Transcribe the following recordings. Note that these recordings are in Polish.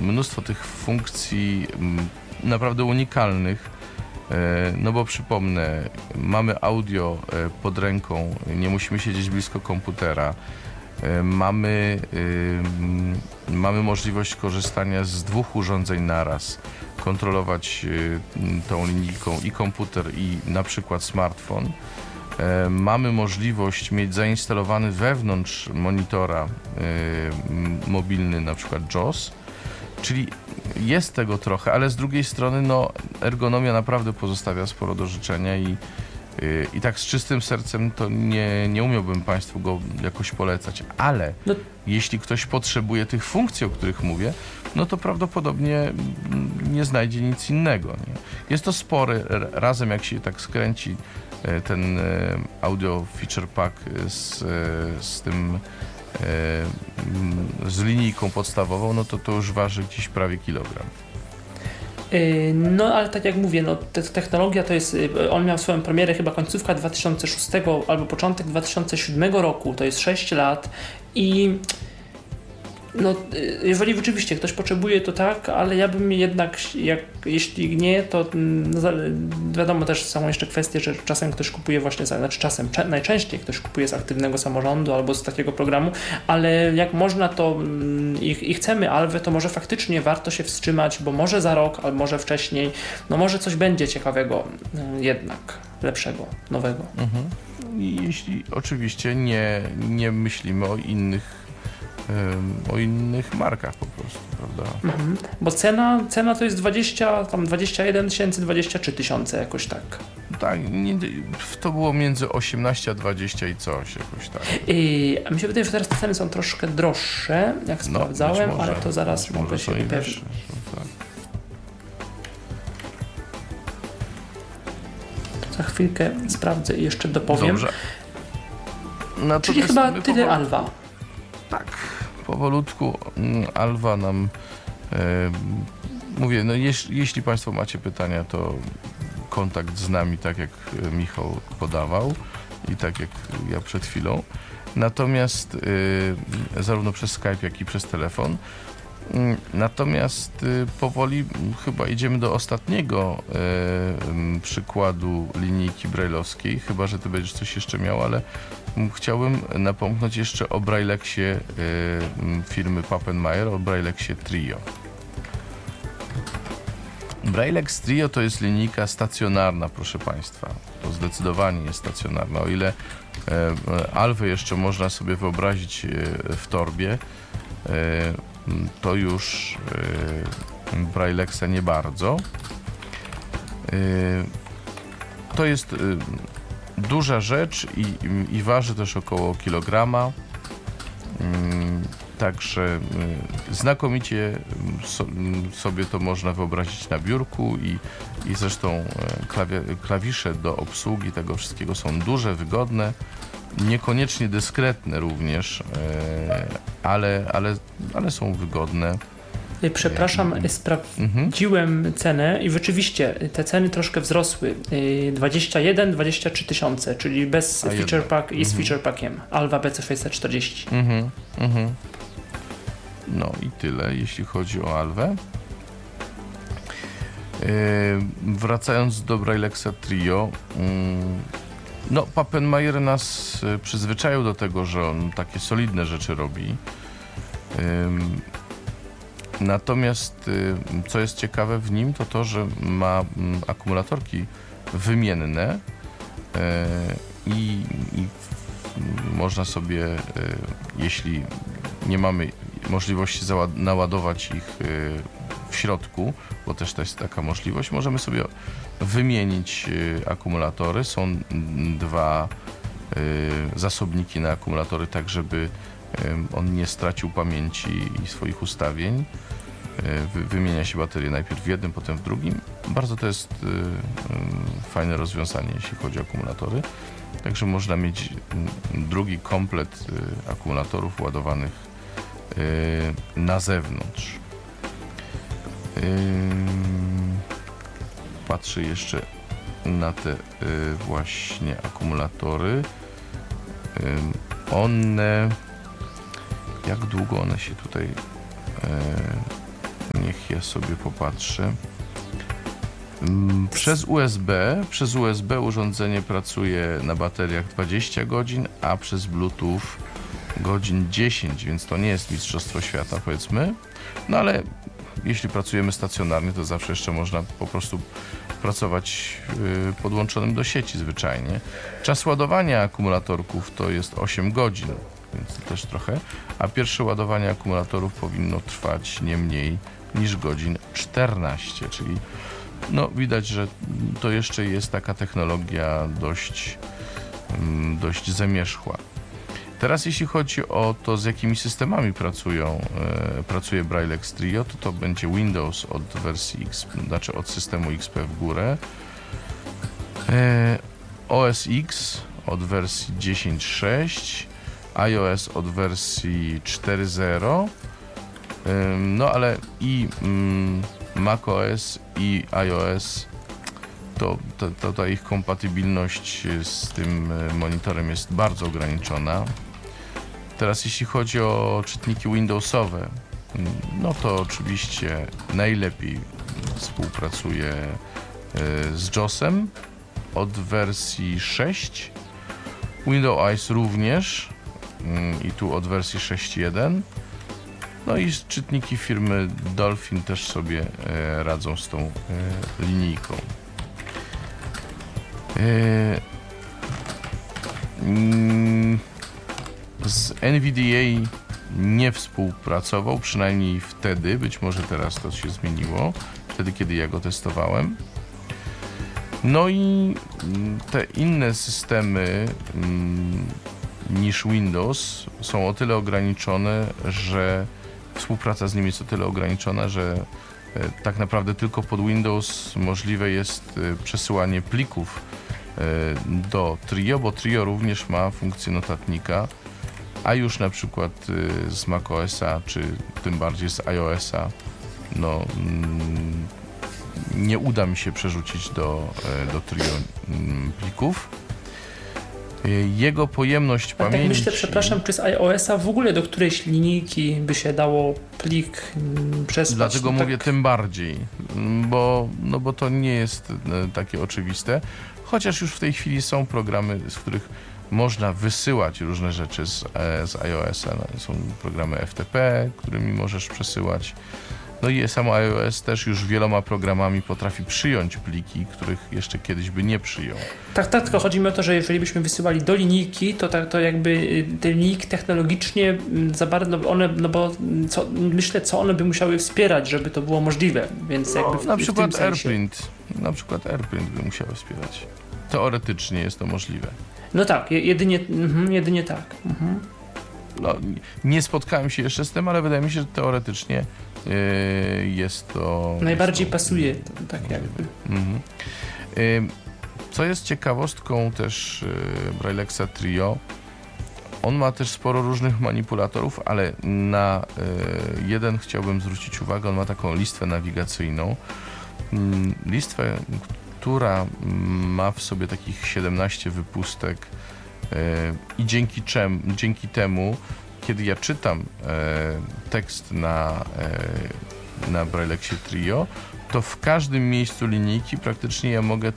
mnóstwo tych funkcji naprawdę unikalnych. No bo przypomnę, mamy audio pod ręką, nie musimy siedzieć blisko komputera. Mamy możliwość korzystania z 2 urządzeń naraz, kontrolować tą linijką i komputer, i na przykład smartfon. Mamy możliwość mieć zainstalowany wewnątrz monitora mobilny, na przykład JAWS, czyli jest tego trochę, ale z drugiej strony no, ergonomia naprawdę pozostawia sporo do życzenia i tak z czystym sercem to nie umiałbym Państwu go jakoś polecać, ale jeśli ktoś potrzebuje tych funkcji, o których mówię, no to prawdopodobnie nie znajdzie nic innego. Nie? Jest to spory, razem jak się tak skręci ten audio feature pack z linijką podstawową, no to już waży gdzieś prawie kilogram. No ale tak jak mówię, no technologia to jest, on miał swoją premierę chyba końcówka 2006 albo początek 2007 roku, to jest 6 lat i no, jeżeli rzeczywiście ktoś potrzebuje, to tak, ale ja bym jednak, jeśli nie, to wiadomo, też są jeszcze kwestie, że czasem ktoś kupuje właśnie, najczęściej ktoś kupuje z aktywnego samorządu albo z takiego programu, ale jak można to i chcemy Alwę, to może faktycznie warto się wstrzymać, bo może za rok, albo może wcześniej, no może coś będzie ciekawego jednak, lepszego, nowego. I jeśli oczywiście nie myślimy o innych markach po prostu, prawda? Bo cena to jest 21 tysięcy, 23 tysiące jakoś tak. Tak, to było między 18 a 20 i coś jakoś tak. A mi się wydaje, że teraz te ceny są troszkę droższe, jak sprawdzałem, może, ale to zaraz mogę się upewnić. Tak. Za chwilkę sprawdzę i jeszcze dopowiem. Dobrze. Czyli chyba tyle Alwa. Tak, powolutku Alwa nam mówię, no jeśli Państwo macie pytania, to kontakt z nami, tak jak Michał podawał i tak jak ja przed chwilą. Natomiast zarówno przez Skype, jak i przez telefon. Natomiast powoli chyba idziemy do ostatniego przykładu linijki brajlowskiej, chyba że Ty będziesz coś jeszcze miał, ale chciałbym napomknąć jeszcze o Braillexie firmy Pappenmeier, o Braillexie Trio. Braillex Trio to jest linijka stacjonarna, proszę Państwa. To zdecydowanie jest stacjonarna. O ile Alwę jeszcze można sobie wyobrazić w torbie, to już Braillexa nie bardzo. To jest duża rzecz i waży też około kilograma. Także znakomicie sobie to można wyobrazić na biurku i zresztą klawisze do obsługi tego wszystkiego są duże, wygodne, niekoniecznie dyskretne również, ale są wygodne. Przepraszam, sprawdziłem cenę i rzeczywiście te ceny troszkę wzrosły. 21-23 tysiące, czyli bez feature pack i z feature packiem. Alwa BC640. No i tyle, jeśli chodzi o Alwę. Wracając do Braillexa Trio, no Pappenmeier nas przyzwyczaił do tego, że on takie solidne rzeczy robi. Natomiast co jest ciekawe w nim, to że ma akumulatorki wymienne i można sobie, jeśli nie mamy możliwości naładować ich w środku, bo też to jest taka możliwość, możemy sobie wymienić akumulatory. Są 2 zasobniki na akumulatory, tak żeby on nie stracił pamięci i swoich ustawień. Wymienia się baterię najpierw w jednym, potem w drugim. Bardzo to jest fajne rozwiązanie, jeśli chodzi o akumulatory. Także można mieć drugi komplet akumulatorów ładowanych na zewnątrz. Patrzę jeszcze na te właśnie akumulatory. One, jak długo one się tutaj Niech ja sobie popatrzę. Przez USB urządzenie pracuje na bateriach 20 godzin, a przez Bluetooth godzin 10, więc to nie jest mistrzostwo świata, powiedzmy. No ale jeśli pracujemy stacjonarnie, to zawsze jeszcze można po prostu pracować podłączonym do sieci zwyczajnie. Czas ładowania akumulatorków to jest 8 godzin, więc też trochę, a pierwsze ładowanie akumulatorów powinno trwać nie mniej niż godzin 14, czyli no widać, że to jeszcze jest taka technologia dość zamierzchła. Teraz jeśli chodzi o to, z jakimi systemami pracuje Braillex Trio, to będzie Windows od wersji znaczy od systemu XP w górę, OS X od wersji 10.6, iOS od wersji 4.0, no ale i macOS i iOS to ta ich kompatybilność z tym monitorem jest bardzo ograniczona. Teraz jeśli chodzi o czytniki Windowsowe, no to oczywiście najlepiej współpracuje z JOS-em od wersji 6, Windows Eyes również i tu od wersji 6.1. No i czytniki firmy Dolphin też sobie radzą z tą linijką. Z NVDA nie współpracował, przynajmniej wtedy, być może teraz to się zmieniło, wtedy kiedy ja go testowałem. No i te inne systemy niż Windows są o tyle ograniczone, że współpraca z nimi jest o tyle ograniczona, że tak naprawdę tylko pod Windows możliwe jest przesyłanie plików do Trio, bo Trio również ma funkcję notatnika, a już na przykład z macOS-a, czy tym bardziej z iOS-a, no nie uda mi się przerzucić do Trio plików. Jego pojemność pamięci... Tak myślę, przepraszam, czy z iOS-a w ogóle do którejś linijki by się dało plik przesłać? Dlatego mówię tym bardziej, bo to nie jest takie oczywiste, chociaż już w tej chwili są programy, z których można wysyłać różne rzeczy z iOS-a. Są programy FTP, którymi możesz przesyłać. No i samo iOS też już wieloma programami potrafi przyjąć pliki, których jeszcze kiedyś by nie przyjął. Tak, tylko chodzi mi o to, że jeżeli byśmy wysyłali do linijki, to jakby te linijki technologicznie za bardzo one, no bo myślę, co one by musiały wspierać, żeby to było możliwe, więc jakby na przykład AirPrint. Na przykład AirPrint by musiały wspierać. Teoretycznie jest to możliwe. No tak, jedynie tak. No, nie spotkałem się jeszcze z tym, ale wydaje mi się, że teoretycznie jest to... Najbardziej pasuje, tak jakby. Co jest ciekawostką też Braillexa Trio, on ma też sporo różnych manipulatorów, ale na jeden chciałbym zwrócić uwagę, on ma taką listwę nawigacyjną. Listwę, która ma w sobie takich 17 wypustek i dzięki temu, kiedy ja czytam tekst na Braillexie Trio, to w każdym miejscu linijki praktycznie ja mogę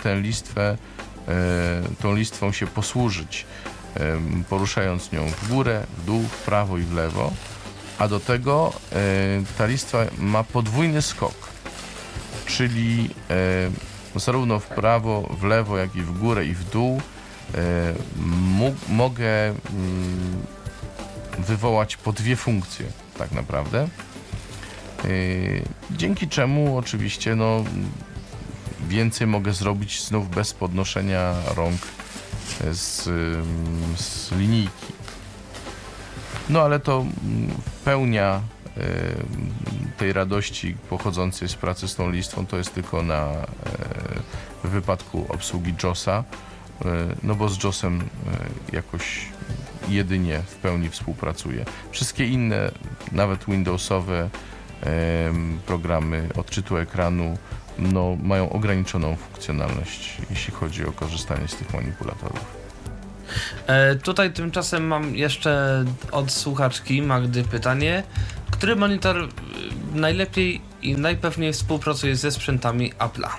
tą listwą się posłużyć, poruszając nią w górę, w dół, w prawo i w lewo, a do tego ta listwa ma podwójny skok, czyli zarówno w prawo, w lewo, jak i w górę i w dół mogę wywołać po dwie funkcje tak naprawdę, dzięki czemu oczywiście więcej mogę zrobić znów bez podnoszenia rąk z linijki. No ale to pełnia tej radości pochodzącej z pracy z tą listwą to jest tylko w wypadku obsługi JOS-a, no bo z JOS-em jakoś jedynie w pełni współpracuje. Wszystkie inne, nawet Windowsowe programy odczytu ekranu mają ograniczoną funkcjonalność, jeśli chodzi o korzystanie z tych manipulatorów. Tutaj tymczasem mam jeszcze od słuchaczki Magdy pytanie. Który monitor najlepiej i najpewniej współpracuje ze sprzętami Apple'a?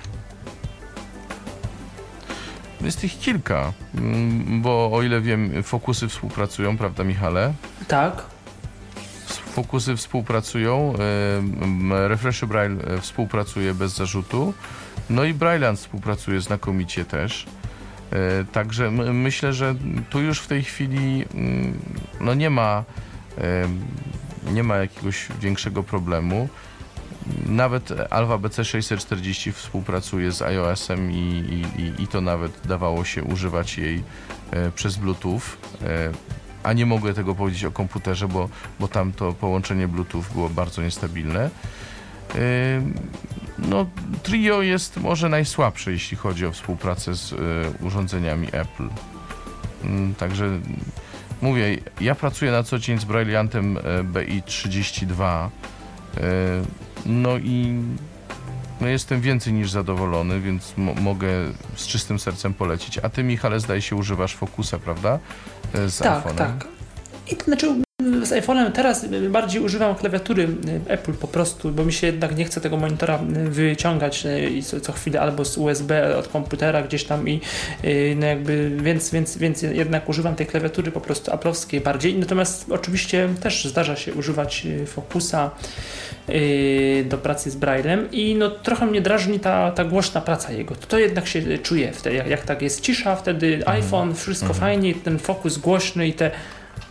Jest ich kilka, bo o ile wiem, Focusy współpracują, prawda, Michale? Tak. Focusy współpracują, Refresh Braille współpracuje bez zarzutu, no i Brailleland współpracuje znakomicie też. Także myślę, że tu już w tej chwili no nie ma jakiegoś większego problemu. Nawet Alpha BC 640 współpracuje z iOS-em i to nawet dawało się używać jej przez Bluetooth. A nie mogę tego powiedzieć o komputerze, bo tam to połączenie Bluetooth było bardzo niestabilne. No, Trio jest może najsłabsze, jeśli chodzi o współpracę z urządzeniami Apple. Także mówię, ja pracuję na co dzień z Brailleantem BI32. No i jestem więcej niż zadowolony, więc mogę z czystym sercem polecić. A ty, Michale, zdaje się, używasz Focusa, prawda? Z iPhone'em. Tak. I to znaczy z iPhone'em teraz bardziej używam klawiatury Apple po prostu, bo mi się jednak nie chce tego monitora wyciągać i co chwilę albo z USB od komputera gdzieś tam i no jakby, więc jednak używam tej klawiatury po prostu Apple'owskiej bardziej. Natomiast oczywiście też zdarza się używać Focusa do pracy z Braillem i no trochę mnie drażni ta głośna praca jego. To jednak się czuje wtedy, jak tak jest cisza, wtedy iPhone, wszystko fajnie, ten Focus głośny i te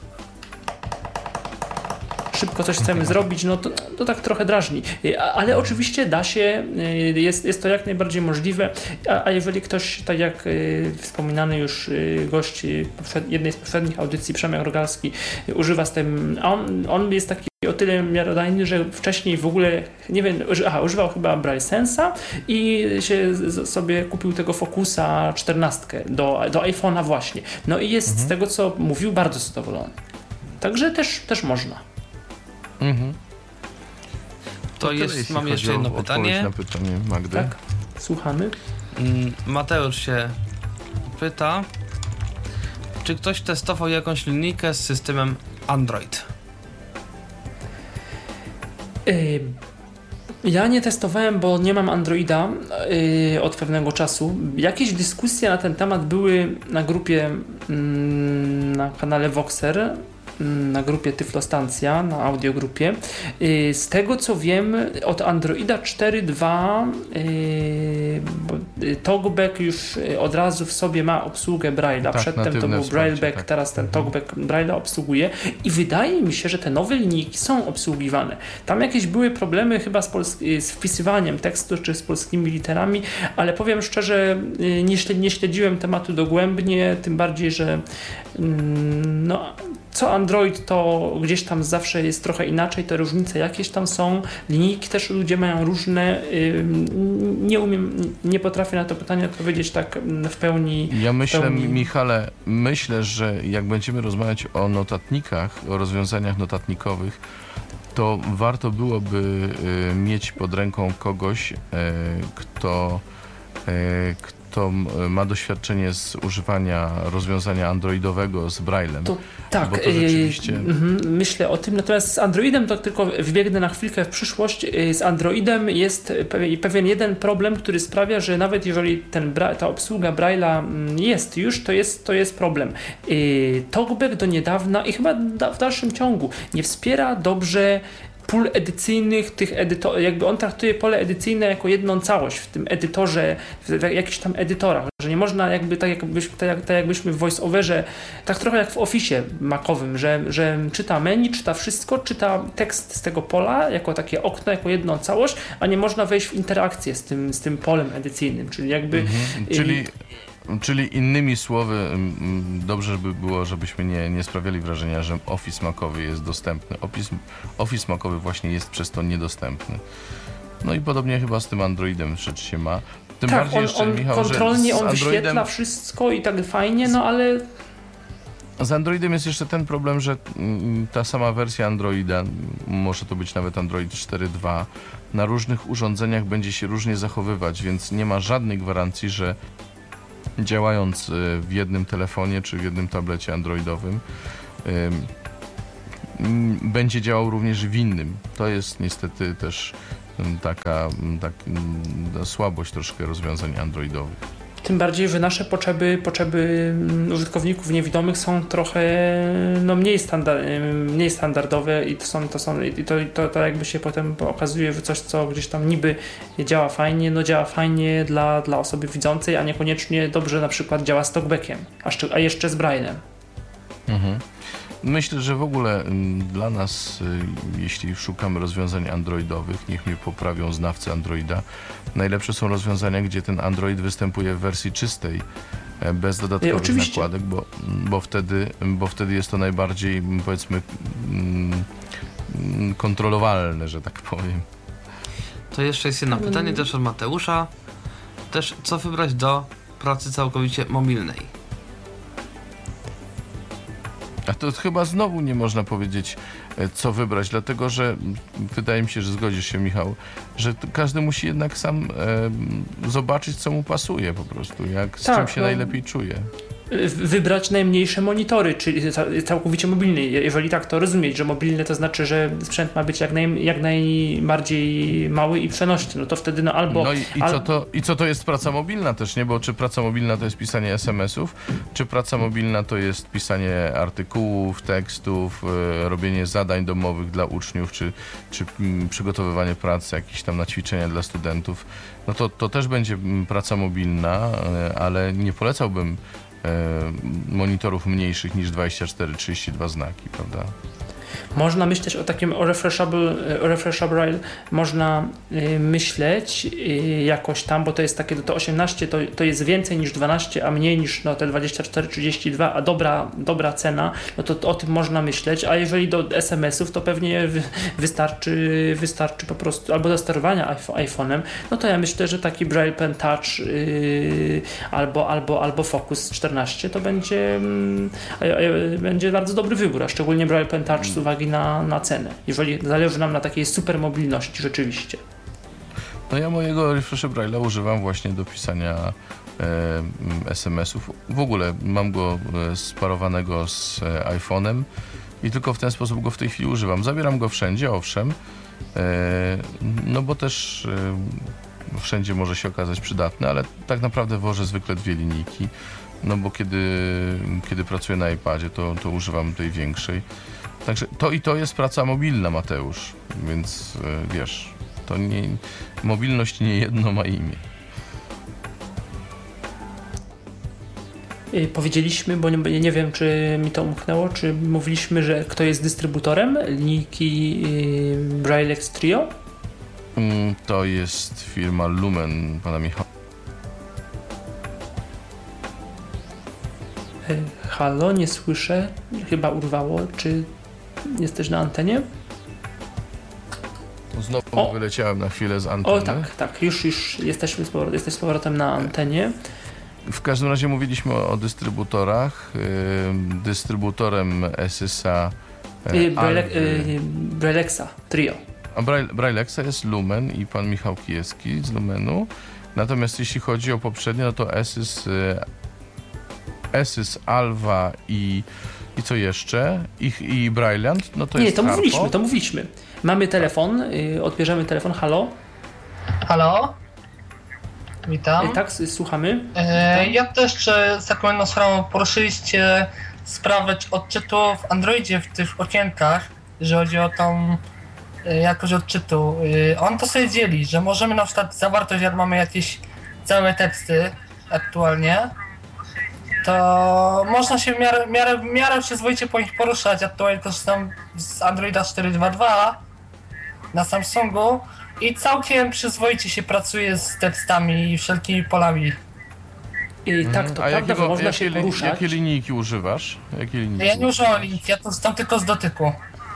szybko coś chcemy zrobić, no to tak trochę drażni. Ale oczywiście da się, jest to jak najbardziej możliwe, a jeżeli ktoś, tak jak wspominany już gość jednej z poprzednich audycji, Przemek Rogalski, używa z tym, on jest taki o tyle miarodajny, że wcześniej w ogóle, nie wiem, używał chyba Braille Sensa i się sobie kupił tego Focusa 14 do iPhone'a właśnie. No i jest z tego, co mówił, bardzo zadowolony. Także też można. To jest, mam jeszcze jedno pytanie. Na pytanie Magdy. Tak, słuchamy. Mateusz się pyta, czy ktoś testował jakąś linijkę z systemem Android? Ja nie testowałem, bo nie mam Androida od pewnego czasu. Jakieś dyskusje na ten temat były na grupie, na kanale Voxer, na grupie Tyflostancja, na audiogrupie. Z tego co wiem, od Androida 4.2 TalkBack już od razu w sobie ma obsługę Braille'a. Tak, przedtem to był Brailleback, tak. teraz ten TalkBack Braille'a obsługuje i wydaje mi się, że te nowe linijki są obsługiwane. Tam jakieś były problemy chyba z wpisywaniem tekstu czy z polskimi literami, ale powiem szczerze, nie śledziłem tematu dogłębnie, tym bardziej, że co Android, to gdzieś tam zawsze jest trochę inaczej, te różnice jakieś tam są, linijki też ludzie mają różne, nie potrafię na to pytanie odpowiedzieć tak w pełni. Ja myślę, Michale, że jak będziemy rozmawiać o notatnikach, o rozwiązaniach notatnikowych, to warto byłoby mieć pod ręką kogoś, kto ma doświadczenie z używania rozwiązania androidowego z Braillem. Tak, bo to rzeczywiście... myślę o tym, natomiast z Androidem to tylko wbiegnę na chwilkę w przyszłość. Z Androidem jest pewien jeden problem, który sprawia, że nawet jeżeli ta obsługa Braille'a jest już, to jest problem. TalkBack do niedawna i chyba w dalszym ciągu nie wspiera dobrze pól edycyjnych, jakby on traktuje pole edycyjne jako jedną całość w tym edytorze, w jakichś tam edytorach, że nie można jakby tak jakbyśmy w VoiceOverze, tak trochę jak w Office'ie Macowym, że czyta menu, czyta wszystko, czyta tekst z tego pola jako takie okno, jako jedną całość, a nie można wejść w interakcję z tym polem edycyjnym, czyli jakby... Czyli innymi słowy, dobrze by było, żebyśmy nie sprawiali wrażenia, że Office Macowy jest dostępny. Office Macowy właśnie jest przez to niedostępny. No i podobnie chyba z tym Androidem rzecz się ma. Tym tak, bardziej jeszcze, Michał, kontrolnie że on wyświetla wszystko i tak fajnie, no ale... Z Androidem jest jeszcze ten problem, że ta sama wersja Androida, może to być nawet Android 4.2, na różnych urządzeniach będzie się różnie zachowywać, więc nie ma żadnej gwarancji, że działając w jednym telefonie czy w jednym tablecie androidowym będzie działał również w innym. To jest niestety też taka słabość troszkę rozwiązań androidowych. Tym bardziej, że nasze potrzeby użytkowników niewidomych są trochę mniej standardowe i to jakby się potem okazuje, że coś, co gdzieś tam niby działa fajnie dla osoby widzącej, a niekoniecznie dobrze na przykład działa z talkbackiem, a jeszcze z braillem. Mhm. Myślę, że w ogóle dla nas, jeśli szukamy rozwiązań androidowych, niech mnie poprawią znawcy Androida, najlepsze są rozwiązania, gdzie ten Android występuje w wersji czystej, bez dodatkowych nakładek, bo wtedy jest to najbardziej, powiedzmy, kontrolowalne, że tak powiem. To jeszcze jest jedno pytanie też od Mateusza. Też co wybrać do pracy całkowicie mobilnej? A to chyba znowu nie można powiedzieć, co wybrać, dlatego że wydaje mi się, że zgodzisz się, Michał, że każdy musi jednak sam zobaczyć, co mu pasuje po prostu, z czym się najlepiej czuje. Wybrać najmniejsze monitory, czyli całkowicie mobilny. Jeżeli tak to rozumieć, że mobilny to znaczy, że sprzęt ma być jak najbardziej mały i przenośny, no to wtedy albo... No i co to jest praca mobilna też, nie? Bo czy praca mobilna to jest pisanie SMS-ów, czy praca mobilna to jest pisanie artykułów, tekstów, robienie zadań domowych dla uczniów, czy przygotowywanie pracy jakieś tam na ćwiczenia dla studentów. No to też będzie praca mobilna, ale nie polecałbym monitorów mniejszych niż 24-32 znaki, prawda? Można myśleć o takim refreshable, można myśleć jakoś tam, bo to jest takie, to 18 to jest więcej niż 12, a mniej niż te 24-32, a dobra cena, no to o tym można myśleć, a jeżeli do SMS-ów, to pewnie wystarczy po prostu, albo do sterowania iPhone'em, no to ja myślę, że taki Braille Pen Touch albo Focus 14 to będzie bardzo dobry wybór, a szczególnie Braille Pen Touch z uwagi na cenę, jeżeli zależy nam na takiej super mobilności rzeczywiście. No ja mojego refresha Braille'a używam właśnie do pisania SMS-ów. W ogóle mam go sparowanego z iPhone'em i tylko w ten sposób go w tej chwili używam. Zabieram go wszędzie, owszem, no bo też wszędzie może się okazać przydatny, ale tak naprawdę wożę zwykle 2 linijki, no bo kiedy pracuję na iPadzie, to używam tej większej. Także to jest praca mobilna, Mateusz, więc wiesz, mobilność nie jedno ma imię. Powiedzieliśmy, bo nie wiem, czy mi to umknęło, czy mówiliśmy, że kto jest dystrybutorem linijki Braillex Trio? To jest firma Lumen, pana Michała. Halo, nie słyszę, chyba urwało, czy jesteś na antenie? Znowu wyleciałem na chwilę z anteny. O tak, już jesteś z powrotem na antenie. W każdym razie mówiliśmy o dystrybutorach. Dystrybutorem SSA Braillexa Trio. A Braillexa jest Lumen i pan Michał Kijewski z Lumenu. Natomiast jeśli chodzi o poprzednie, no to Esys Alva i co jeszcze? I Brailliant, no to nie, jest to mówiliśmy. Mamy telefon, odbierzemy telefon. Halo? Halo? Witam. Tak, słuchamy. Ja też z taką jedną sprawą poruszyliście sprawę odczytu w Androidzie w tych okienkach, jeżeli chodzi o tą jakość odczytu. On to sobie dzieli, że możemy na przykład zawartość, jak mamy jakieś całe teksty aktualnie, to można się w miarę przyzwoicie po nich poruszać. Aktualnie korzystam z Androida 4.2.2 na Samsungu i całkiem przyzwoicie się pracuje z tekstami i wszelkimi polami. Tak, to prawda, że można się poruszać. Jakie linijki używasz? Ja nie używam linijki, ja to znam tylko z dotyku.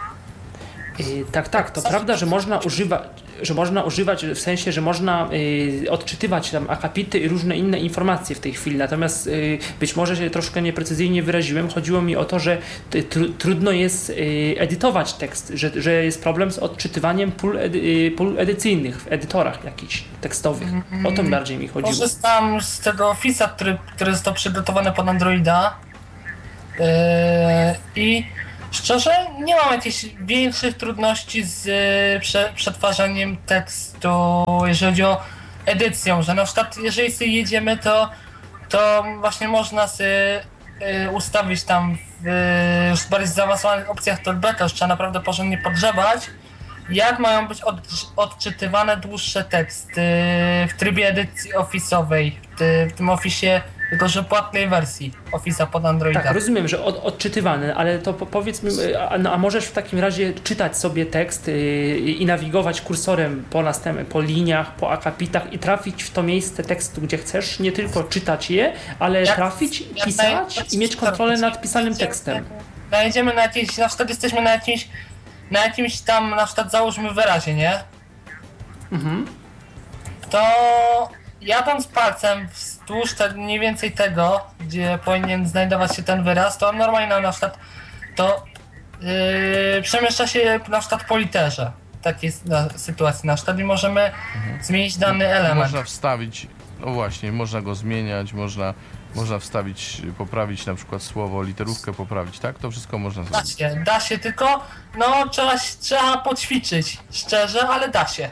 Tak, to prawda, że można używać w sensie, że można odczytywać tam akapity i różne inne informacje w tej chwili, natomiast być może się troszkę nieprecyzyjnie wyraziłem, chodziło mi o to, że trudno jest edytować tekst, że jest problem z odczytywaniem pól edycyjnych w edytorach jakichś tekstowych. O to bardziej mi chodziło. Korzystam z tego Office'a, który został przygotowany pod Androida i Szczerze, nie mam jakichś większych trudności z przetwarzaniem tekstu, jeżeli chodzi o edycją, że na przykład jeżeli sobie jedziemy, to właśnie można sobie ustawić tam w już bardziej zaawansowanych opcjach talkbacka, już trzeba naprawdę porządnie podgrzebać, jak mają być odczytywane dłuższe teksty w trybie edycji office'owej, w tym Office'ie, tylko że płatnej wersji Office'a pod Androida. Tak, rozumiem, że odczytywany, ale to powiedz mi, a możesz w takim razie czytać sobie tekst i nawigować kursorem po liniach, po akapitach i trafić w to miejsce tekstu, gdzie chcesz, nie tylko czytać je, ale trafić, pisać i mieć kontrolę nad pisanym tekstem. Najedziemy na jakieś, na przykład jesteśmy na jakimś tam, na przykład załóżmy wyrazie, nie? Mhm. To jadąc palcem wzdłuż mniej więcej tego, gdzie powinien znajdować się ten wyraz, to normalnie na przykład to przemieszcza się na przykład po literze. W takiej sytuacji na przykład i możemy zmienić dany element. Można wstawić, no właśnie, można go zmieniać, można wstawić, poprawić na przykład słowo, literówkę poprawić, tak? To wszystko można zrobić. Da się, tylko no trzeba poćwiczyć, szczerze, ale da się.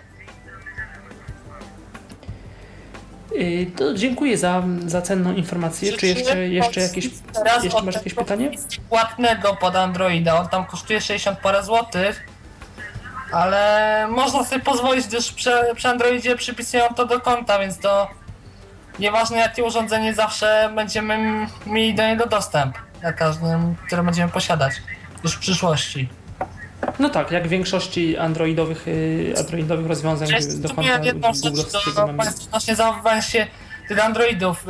To dziękuję za cenną informację. Czy jeszcze masz jakieś pytanie? Płatnego pod Androida, on tam kosztuje 60 parę złotych, ale można sobie pozwolić, gdyż przy Androidzie przypisują to do konta, więc to nieważne jakie urządzenie, zawsze będziemy mieli do niego dostęp na każdym, które będziemy posiadać już w przyszłości. No tak, jak w większości androidowych rozwiązań do konta googlowskiego mamy. Właśnie zachowywałem się tych Androidów.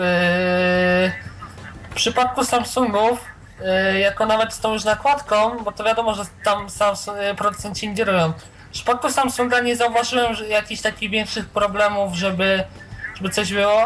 W przypadku Samsungów, jako nawet z tą już nakładką, bo to wiadomo, że tam producenci ingerują. W przypadku Samsunga nie zauważyłem jakichś takich większych problemów, żeby coś było.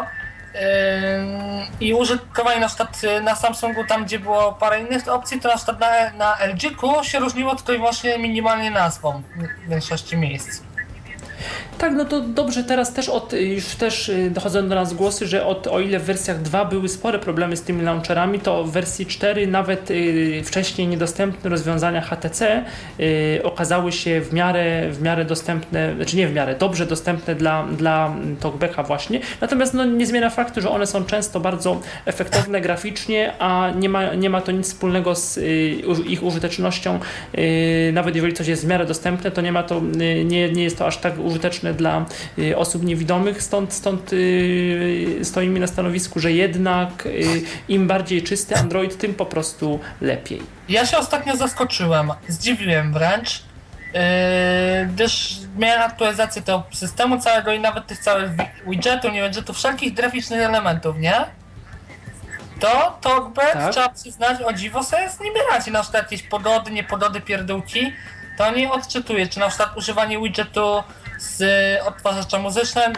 I użytkowanie na przykład na Samsungu, tam gdzie było parę innych opcji, to na przykład na LG-ku się różniło tylko i wyłącznie minimalnie nazwą w większości miejsc. Tak, no to dobrze, teraz już dochodzą do nas głosy, że o ile w wersjach 2 były spore problemy z tymi launcherami, to w wersji 4 nawet wcześniej niedostępne rozwiązania HTC okazały się w miarę dostępne, znaczy nie w miarę, dobrze dostępne dla talkbacka właśnie. Natomiast no, nie zmienia faktu, że one są często bardzo efektowne graficznie, a nie ma to nic wspólnego z ich użytecznością. Nawet jeżeli coś jest w miarę dostępne, to nie jest to aż tak użyteczne dla osób niewidomych, stąd stoimy na stanowisku, że jednak im bardziej czysty Android, tym po prostu lepiej. Ja się ostatnio zaskoczyłem, zdziwiłem wręcz, gdyż miałem aktualizację tego systemu całego i nawet tych całych widgetów, nie widgetów, wszelkich graficznych elementów, nie? To talkback, tak, trzeba przyznać, o dziwo sobie z nimi radzi, na przykład jakieś pogody, niepogody, pierdółki, to nie odczytuje, czy na przykład używanie widgetu z odtwarzacza muzycznego.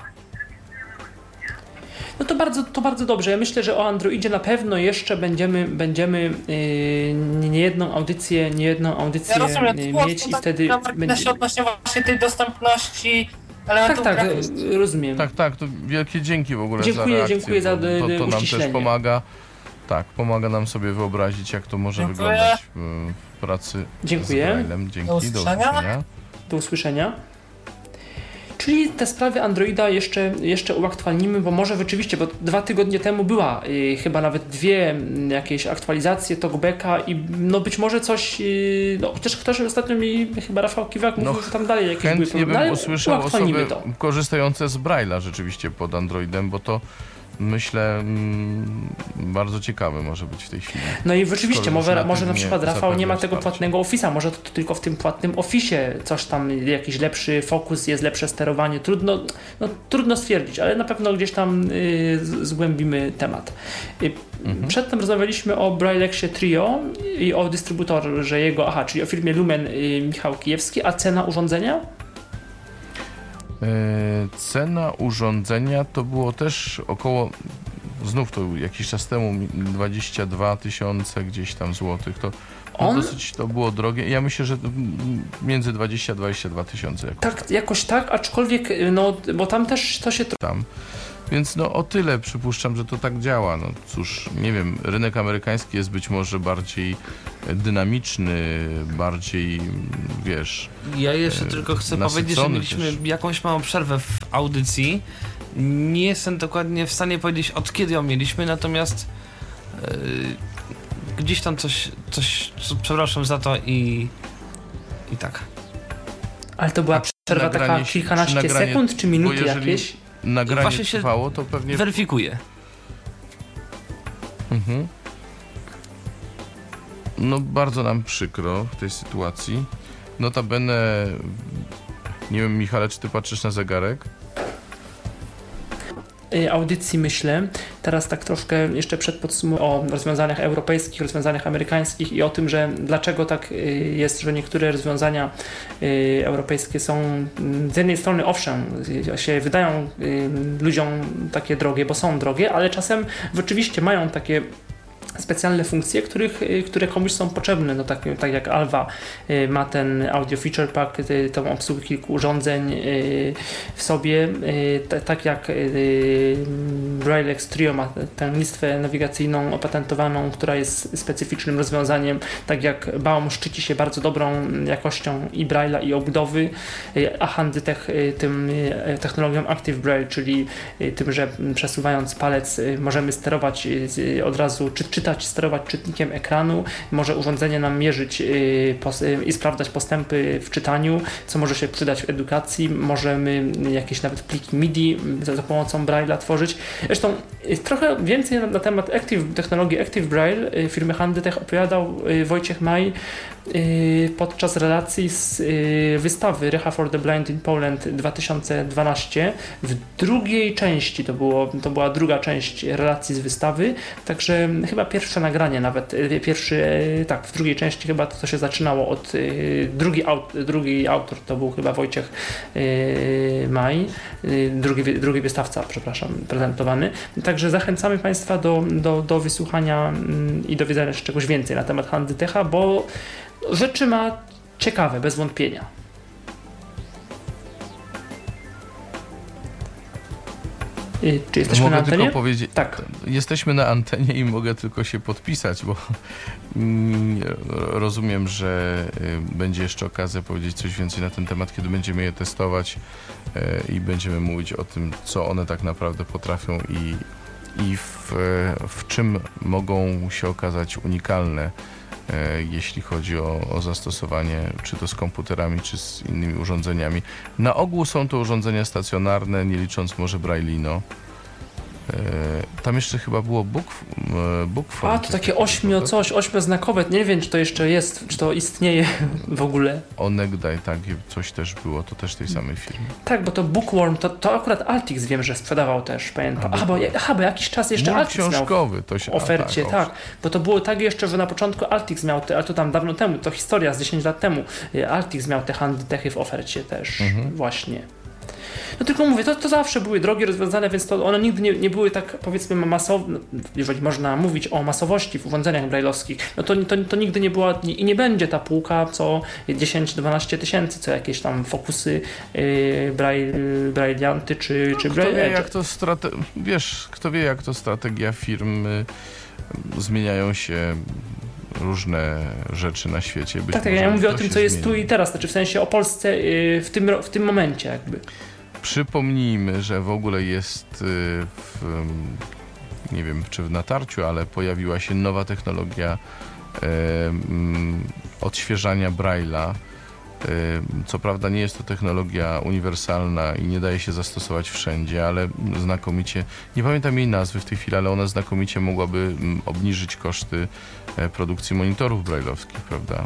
No to bardzo dobrze. Ja myślę, że o Androidzie na pewno jeszcze będziemy niejedną audycję ja rozumiem, mieć i wtedy będzie odnośnie właśnie tej dostępności elementów. Tak, rozumiem. Tak, to wielkie dzięki w ogóle za reakcję. Dziękuję za to nam też pomaga. Tak, pomaga nam sobie wyobrazić, jak to może wyglądać w pracy z Braillem. Dzięki, do usłyszenia. Do usłyszenia. Czyli te sprawy Androida jeszcze uaktualnimy, bo może rzeczywiście, bo 2 tygodnie temu była chyba nawet 2 jakieś aktualizacje talkbacka i no być może coś, no chociaż ktoś ostatnio mi, chyba Rafał Kiwak mówił, że tam dalej jakieś były problemy. Chętnie bym usłyszał osoby korzystające z Braille'a rzeczywiście pod Androidem, bo to myślę, bardzo ciekawe może być w tej chwili. No i rzeczywiście, może na przykład Rafał nie ma tego płatnego Office'a, może to tylko w tym płatnym Office'ie coś tam, jakiś lepszy fokus jest, lepsze sterowanie, trudno stwierdzić, ale na pewno gdzieś tam zgłębimy temat. Przedtem rozmawialiśmy o Braillexie Trio i o dystrybutorze jego, czyli o firmie Lumen, Michał Kijewski, a cena urządzenia? Cena urządzenia to było też około, znów to jakiś czas temu, 22 000 gdzieś tam złotych. Dosyć to było drogie. Ja myślę, że między 20 a 22 000 jakoś. Tak, jakoś tak, aczkolwiek, no bo tam też to się... Tam. Więc no o tyle przypuszczam, że to tak działa. No cóż, nie wiem, rynek amerykański jest być może bardziej dynamiczny, bardziej, wiesz... Ja jeszcze tylko chcę powiedzieć, że mieliśmy jakąś małą przerwę w audycji. Nie jestem dokładnie w stanie powiedzieć, od kiedy ją mieliśmy, natomiast gdzieś tam coś, przepraszam za to i tak. Ale to była przerwa taka kilkanaście sekund, czy minuty jakieś? Nagranie trwało, to pewnie... Weryfikuję. Mhm. No bardzo nam przykro w tej sytuacji. Notabene, nie wiem, Michale, czy ty patrzysz na zegarek? Audycji myślę. Teraz tak troszkę jeszcze przed podsumowaniem o rozwiązaniach europejskich, rozwiązaniach amerykańskich i o tym, że dlaczego tak jest, że niektóre rozwiązania europejskie są z jednej strony owszem, się wydają ludziom takie drogie, bo są drogie, ale czasem rzeczywiście mają takie specjalne funkcje, które komuś są potrzebne, no tak jak Alva ma ten Audio Feature Pack, tą obsługę kilku urządzeń w sobie, tak jak Braillex Trio ma tę listwę nawigacyjną opatentowaną, która jest specyficznym rozwiązaniem, tak jak Baum szczyci się bardzo dobrą jakością i Braille'a i obudowy, a Handytech tym technologią Active Braille, czyli tym, że przesuwając palec możemy sterować od razu, sterować czytnikiem ekranu, może urządzenie nam mierzyć i sprawdzać postępy w czytaniu, co może się przydać w edukacji, możemy jakieś nawet pliki MIDI za pomocą Braille'a tworzyć. Zresztą trochę więcej na temat technologii Active Braille firmy Handytech opowiadał Wojciech Maj podczas relacji z wystawy Reha for the Blind in Poland 2012. W drugiej części, to była druga część relacji z wystawy, także chyba pierwsze nagranie nawet, w drugiej części chyba to się zaczynało od drugi autor to był chyba Wojciech Maj, drugi wystawca, przepraszam, prezentowany. Także zachęcamy Państwa do wysłuchania i dowiedzenia się czegoś więcej na temat Handytecha, bo rzeczy ma ciekawe, bez wątpienia. Czy jesteśmy na antenie? Tylko powiedzieć, tak. Jesteśmy na antenie i mogę tylko się podpisać, bo rozumiem, że będzie jeszcze okazja powiedzieć coś więcej na ten temat, kiedy będziemy je testować i będziemy mówić o tym, co one tak naprawdę potrafią i w czym mogą się okazać unikalne, jeśli chodzi o zastosowanie, czy to z komputerami, czy z innymi urządzeniami. Na ogół są to urządzenia stacjonarne, nie licząc może Braille'ino. Tam jeszcze chyba było Bookphone. A, to takie ośmioznakowe. Nie wiem, czy to jeszcze jest, czy to istnieje w ogóle. Onegdaj, tak, coś też było, to też tej samej firmy. Tak, bo to Bookworm, to akurat Altix wiem, że sprzedawał też, pamiętam. Bo jakiś czas jeszcze Altix książkowy, miał to się w ofercie, tak. Bo to było tak jeszcze, że na początku Altix miał, ale to tam dawno temu, to historia z 10 lat temu, Altix miał te Handytechy w ofercie też, właśnie. No tylko mówię, to zawsze były drogie rozwiązania, więc to one nigdy nie były tak, powiedzmy, masowe, jeżeli można mówić o masowości w urządzeniach braille'owskich, no to nigdy nie była i nie będzie ta półka co 10-12 tysięcy, co jakieś tam Focusy, Brailleanty czy Braille. Kto wie, jak to strategia firm, zmieniają się różne rzeczy na świecie. Tak, ja mówię o tym, co jest tu i teraz, znaczy w sensie o Polsce w tym momencie jakby. Przypomnijmy, że w ogóle jest nie wiem czy w natarciu, ale pojawiła się nowa technologia odświeżania Braille'a. Co prawda nie jest to technologia uniwersalna i nie daje się zastosować wszędzie, ale znakomicie, nie pamiętam jej nazwy w tej chwili, ale ona znakomicie mogłaby obniżyć koszty produkcji monitorów braille'owskich, prawda?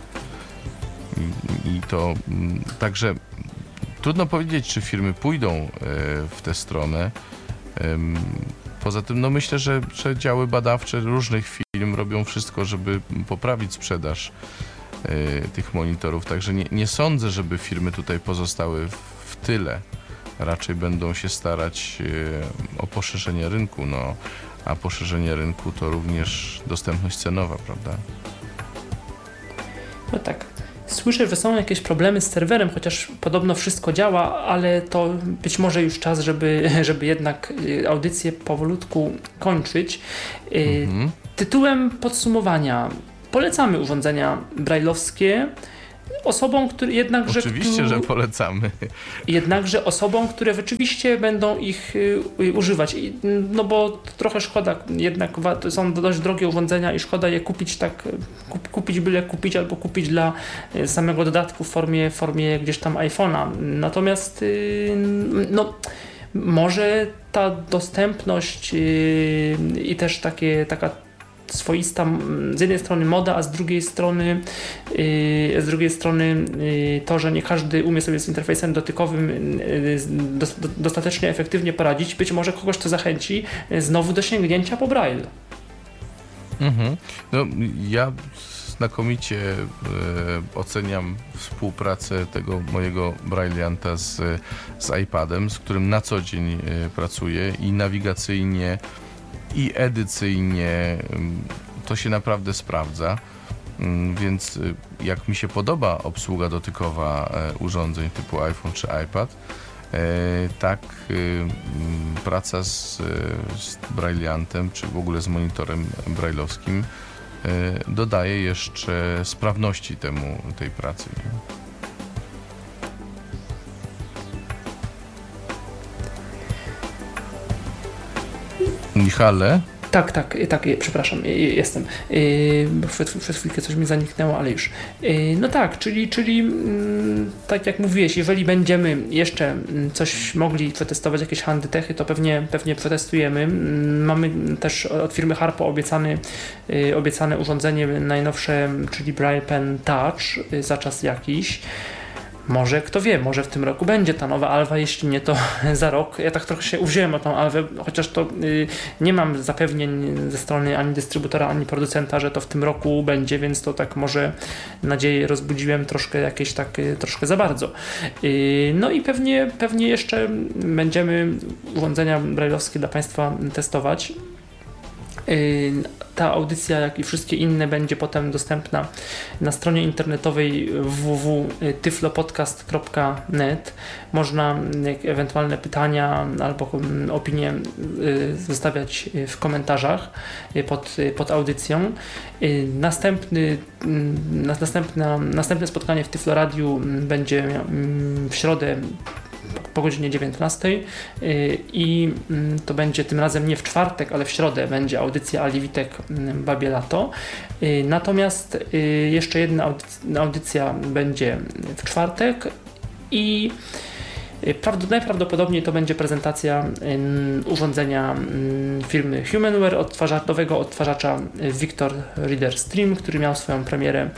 I to także trudno powiedzieć, czy firmy pójdą w tę stronę. Poza tym, no myślę, że działy badawcze różnych firm robią wszystko, żeby poprawić sprzedaż tych monitorów, także nie sądzę, żeby firmy tutaj pozostały w tyle. Raczej będą się starać o poszerzenie rynku, a poszerzenie rynku to również dostępność cenowa, prawda? No tak. Słyszę, że są jakieś problemy z serwerem, chociaż podobno wszystko działa, ale to być może już czas, żeby jednak audycję powolutku kończyć. Tytułem podsumowania polecamy urządzenia braille'owskie osobom, które jednakże... Oczywiście, że polecamy. Jednakże osobom, które rzeczywiście będą ich używać. No bo trochę szkoda, jednak to są dość drogie urządzenia i szkoda je kupić tak, kupić byle kupić, albo kupić dla samego dodatku w formie gdzieś tam iPhone'a. Natomiast no może ta dostępność i też taka swoista z jednej strony moda, a z drugiej strony to, że nie każdy umie sobie z interfejsem dotykowym dostatecznie efektywnie poradzić, być może kogoś to zachęci znowu do sięgnięcia po Braille. No, ja znakomicie oceniam współpracę tego mojego Brailleanta z iPadem, z którym na co dzień pracuję i nawigacyjnie, i edycyjnie to się naprawdę sprawdza, więc jak mi się podoba obsługa dotykowa urządzeń typu iPhone czy iPad, tak praca z Brailleantem czy w ogóle z monitorem braille'owskim dodaje jeszcze sprawności tej pracy. Michale? Tak, przepraszam, jestem. Przez chwilkę coś mi zaniknęło, ale już. No tak, czyli tak jak mówiłeś, jeżeli będziemy jeszcze coś mogli przetestować, jakieś handytechy, to pewnie przetestujemy. Mamy też od firmy Harpo obiecane urządzenie najnowsze, czyli Braille Pen Touch za czas jakiś. Może, kto wie, może w tym roku będzie ta nowa Alwa, jeśli nie, to za rok. Ja tak trochę się uwziąłem o tą Alwę, chociaż to nie mam zapewnień ze strony ani dystrybutora, ani producenta, że to w tym roku będzie, więc to tak może nadzieję rozbudziłem troszkę jakieś tak troszkę za bardzo. No i pewnie jeszcze będziemy urządzenia braille'owskie dla Państwa testować. Ta audycja, jak i wszystkie inne, będzie potem dostępna na stronie internetowej www.tyflopodcast.net. Można ewentualne pytania albo opinie zostawiać w komentarzach pod audycją. Następne spotkanie w Tyflo Radiu będzie w środę po godzinie 19 i to będzie tym razem nie w czwartek, ale w środę będzie audycja Ali Witek Babie Lato. Natomiast jeszcze jedna audycja będzie w czwartek i najprawdopodobniej to będzie prezentacja urządzenia firmy Humanware, nowego odtwarzacza Victor Reader Stream, który miał swoją premierę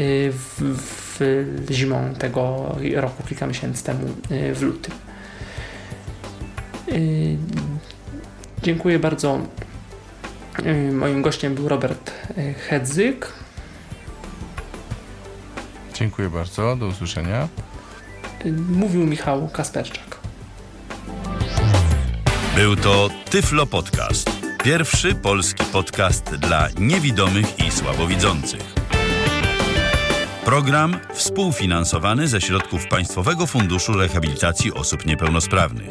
zimą tego roku, kilka miesięcy temu w lutym. Dziękuję bardzo. Moim gościem był Robert Hedzyk. Dziękuję bardzo, do usłyszenia. Mówił Michał Kasperczak. Był to Tyflo Podcast. Pierwszy polski podcast dla niewidomych i słabowidzących. Program współfinansowany ze środków Państwowego Funduszu Rehabilitacji Osób Niepełnosprawnych.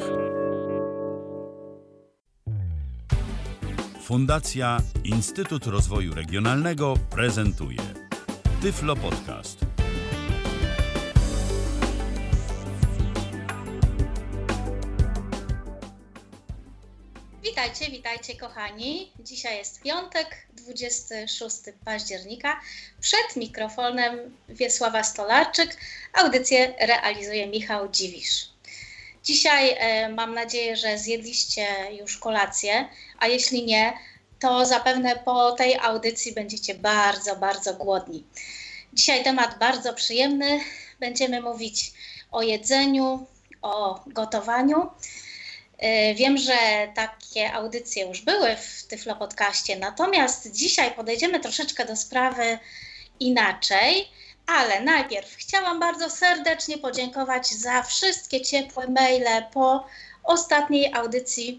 Fundacja Instytut Rozwoju Regionalnego prezentuje Tyflo Podcast. Witajcie kochani. Dzisiaj jest piątek, 26 października. Przed mikrofonem Wiesława Stolarczyk. Audycję realizuje Michał Dziwisz. Dzisiaj mam nadzieję, że zjedliście już kolację, a jeśli nie, to zapewne po tej audycji będziecie bardzo, bardzo głodni. Dzisiaj temat bardzo przyjemny. Będziemy mówić o jedzeniu, o gotowaniu. Wiem, że takie audycje już były w Tyflo Podcaście, natomiast dzisiaj podejdziemy troszeczkę do sprawy inaczej, ale najpierw chciałam bardzo serdecznie podziękować za wszystkie ciepłe maile po ostatniej audycji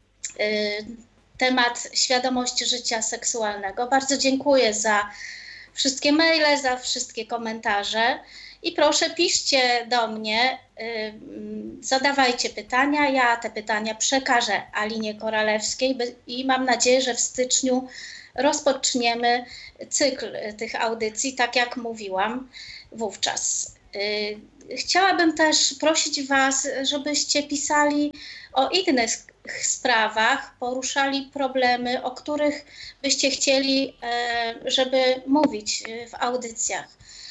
temat świadomości życia seksualnego. Bardzo dziękuję za wszystkie maile, za wszystkie komentarze. I proszę, piszcie do mnie, zadawajcie pytania. Ja te pytania przekażę Alinie Koralewskiej i mam nadzieję, że w styczniu rozpoczniemy cykl tych audycji, tak jak mówiłam wówczas. Chciałabym też prosić Was, żebyście pisali o innych sprawach, poruszali problemy, o których byście chcieli, żeby mówić w audycjach.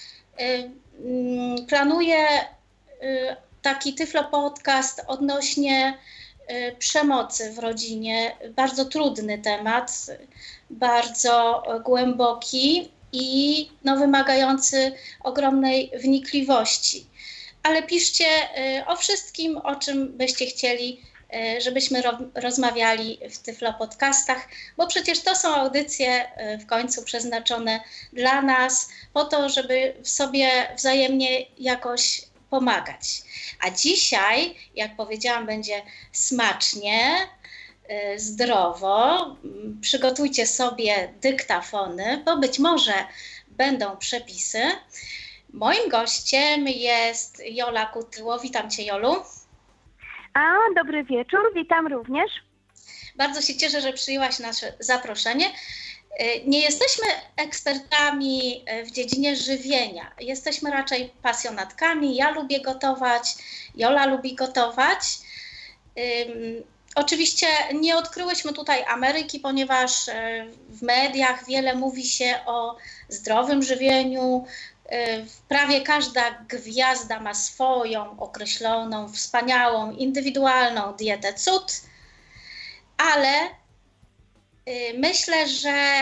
Planuję taki Tyflo Podcast odnośnie przemocy w rodzinie. Bardzo trudny temat, bardzo głęboki i wymagający ogromnej wnikliwości. Ale piszcie o wszystkim, o czym byście chcieli, żebyśmy rozmawiali w Tyflo Podcastach, bo przecież to są audycje w końcu przeznaczone dla nas, po to, żeby sobie wzajemnie jakoś pomagać. A dzisiaj, jak powiedziałam, będzie smacznie, zdrowo. Przygotujcie sobie dyktafony, bo być może będą przepisy. Moim gościem jest Jola Kutyło. Witam Cię, Jolu. Dobry wieczór, witam również. Bardzo się cieszę, że przyjęłaś nasze zaproszenie. Nie jesteśmy ekspertami w dziedzinie żywienia. Jesteśmy raczej pasjonatkami. Ja lubię gotować, Jola lubi gotować. Oczywiście nie odkryłyśmy tutaj Ameryki, ponieważ w mediach wiele mówi się o zdrowym żywieniu. Prawie każda gwiazda ma swoją określoną, wspaniałą, indywidualną dietę cud, ale myślę, że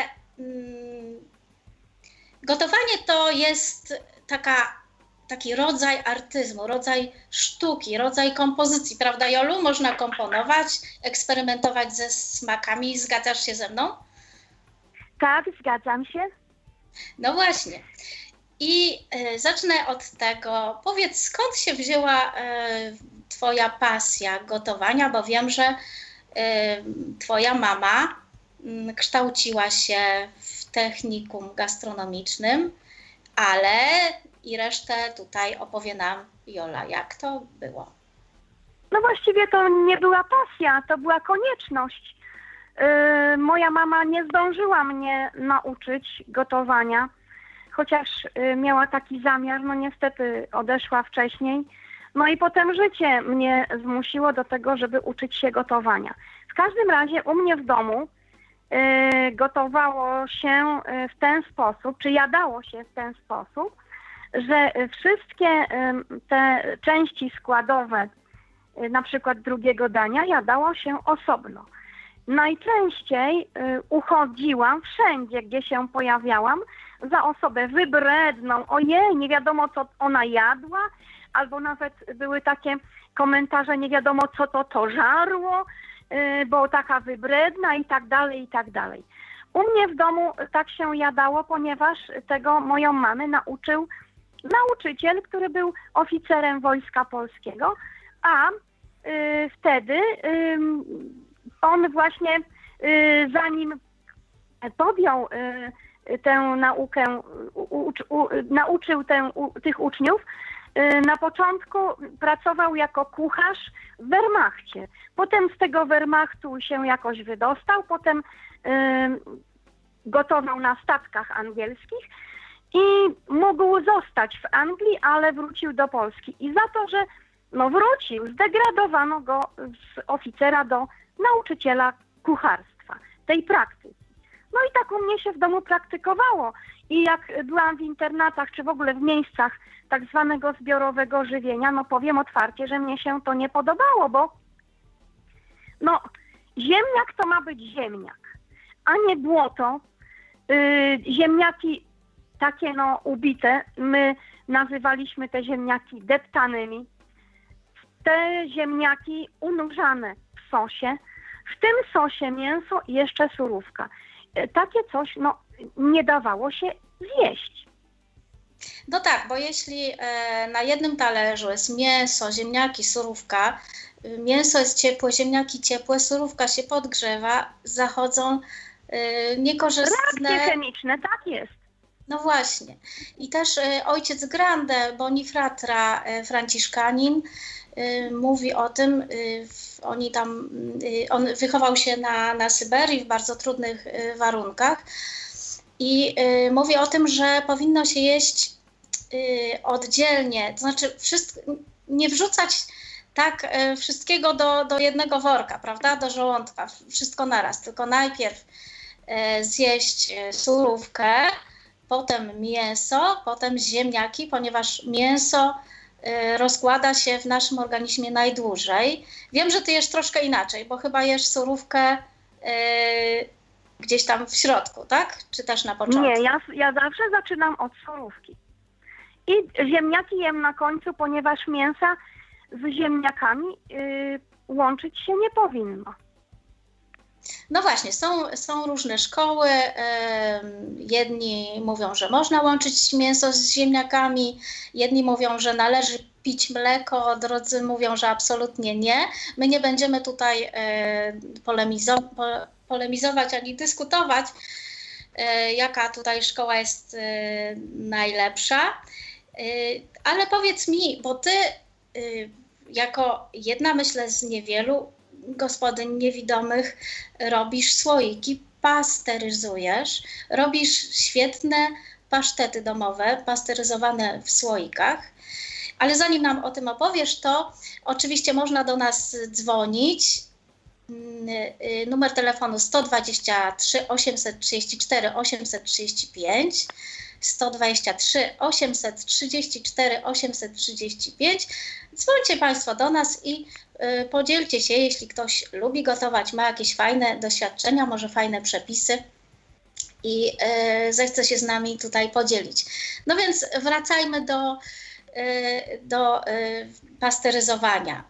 gotowanie to jest taki rodzaj artyzmu, rodzaj sztuki, rodzaj kompozycji, prawda, Jolu? Można komponować, eksperymentować ze smakami. Zgadzasz się ze mną? Tak, zgadzam się. No właśnie. I zacznę od tego. Powiedz, skąd się wzięła Twoja pasja gotowania, bo wiem, że Twoja mama kształciła się w technikum gastronomicznym, ale i resztę tutaj opowie nam Jola. Jak to było? No właściwie to nie była pasja, to była konieczność. Moja mama nie zdążyła mnie nauczyć gotowania, chociaż miała taki zamiar, no niestety odeszła wcześniej. No i potem życie mnie zmusiło do tego, żeby uczyć się gotowania. W każdym razie u mnie w domu gotowało się w ten sposób, czy jadało się w ten sposób, że wszystkie te części składowe, na przykład drugiego dania, jadało się osobno. Najczęściej uchodziłam wszędzie, gdzie się pojawiałam, za osobę wybredną, ojej, nie wiadomo co ona jadła, albo nawet były takie komentarze, nie wiadomo co to żarło, bo taka wybredna i tak dalej, i tak dalej. U mnie w domu tak się jadało, ponieważ tego moją mamę nauczył nauczyciel, który był oficerem Wojska Polskiego, a wtedy on właśnie zanim podjął tę naukę, nauczył tych uczniów, na początku pracował jako kucharz w Wehrmachcie. Potem z tego Wehrmachtu się jakoś wydostał, potem gotował na statkach angielskich i mógł zostać w Anglii, ale wrócił do Polski. I za to, że wrócił, zdegradowano go z oficera do nauczyciela kucharstwa, tej praktyki. No i tak u mnie się w domu praktykowało. I jak byłam w internatach, czy w ogóle w miejscach tak zwanego zbiorowego żywienia, powiem otwarcie, że mnie się to nie podobało, bo ziemniak to ma być ziemniak, a nie błoto. Ziemniaki takie ubite, my nazywaliśmy te ziemniaki deptanymi. Te ziemniaki unurzane w sosie, w tym sosie mięso i jeszcze surówka. Takie coś nie dawało się zjeść. No tak, bo jeśli na jednym talerzu jest mięso, ziemniaki, surówka, mięso jest ciepłe, ziemniaki ciepłe, surówka się podgrzewa, zachodzą niekorzystne... Reakcje chemiczne, tak jest. No właśnie. I też ojciec Grande Bonifratra, franciszkanin, mówi o tym, on wychował się na Syberii w bardzo trudnych warunkach i mówi o tym, że powinno się jeść oddzielnie, to znaczy nie wrzucać tak wszystkiego do jednego worka, prawda, do żołądka, wszystko naraz, tylko najpierw zjeść surówkę, potem mięso, potem ziemniaki, ponieważ mięso rozkłada się w naszym organizmie najdłużej. Wiem, że ty jesz troszkę inaczej, bo chyba jesz surówkę gdzieś tam w środku, tak? Czy też na początku? Nie, ja zawsze zaczynam od surówki. I ziemniaki jem na końcu, ponieważ mięsa z ziemniakami łączyć się nie powinno. No właśnie, są różne szkoły. Jedni mówią, że można łączyć mięso z ziemniakami, jedni mówią, że należy pić mleko, drudzy mówią, że absolutnie nie. My nie będziemy tutaj polemizować ani dyskutować, jaka tutaj szkoła jest najlepsza. Ale powiedz mi, bo ty jako jedna, myślę, z niewielu gospodyń niewidomych robisz słoiki, pasteryzujesz, robisz świetne pasztety domowe, pasteryzowane w słoikach. Ale zanim nam o tym opowiesz, to oczywiście można do nas dzwonić. Numer telefonu 123 834 835, 123 834 835. Dzwońcie Państwo do nas i podzielcie się, jeśli ktoś lubi gotować, ma jakieś fajne doświadczenia, może fajne przepisy i zechce się z nami tutaj podzielić. No więc wracajmy do pasteryzowania.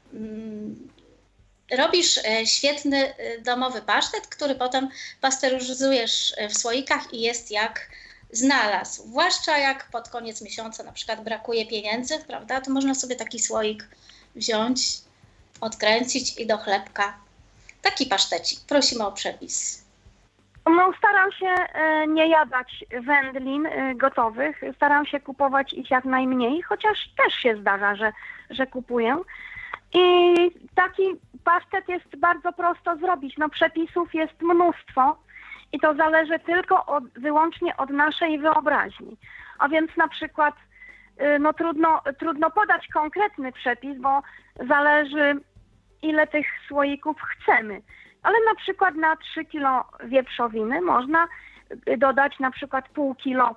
Robisz świetny domowy pasztet, który potem pasteryzujesz w słoikach i jest jak znalazł. Zwłaszcza jak pod koniec miesiąca na przykład brakuje pieniędzy, prawda, to można sobie taki słoik wziąć, odkręcić i do chlebka. Taki pasztecik. Prosimy o przepis. No, staram się nie jadać wędlin gotowych. Staram się kupować ich jak najmniej, chociaż też się zdarza, że kupuję. I taki pasztet jest bardzo prosto zrobić. No, przepisów jest mnóstwo i to zależy tylko wyłącznie od naszej wyobraźni. A więc na przykład no, trudno podać konkretny przepis, bo zależy, ile tych słoików chcemy. Ale na przykład na 3 kilo wieprzowiny można dodać na przykład pół kilo